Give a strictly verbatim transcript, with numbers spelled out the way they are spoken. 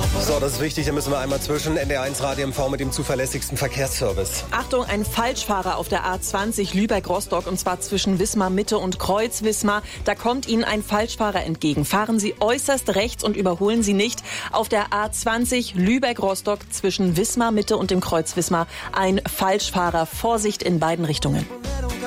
So, das ist wichtig, da müssen wir einmal zwischen. N D R eins Radio M V mit dem zuverlässigsten Verkehrsservice. Achtung, ein Falschfahrer auf der A zwanzig Lübeck-Rostock, und zwar zwischen Wismar Mitte und Kreuz Wismar. Da kommt Ihnen ein Falschfahrer entgegen. Fahren Sie äußerst rechts und überholen Sie nicht. Auf der A zwanzig Lübeck-Rostock zwischen Wismar Mitte und dem Kreuz Wismar ein Falschfahrer. Vorsicht in beiden Richtungen.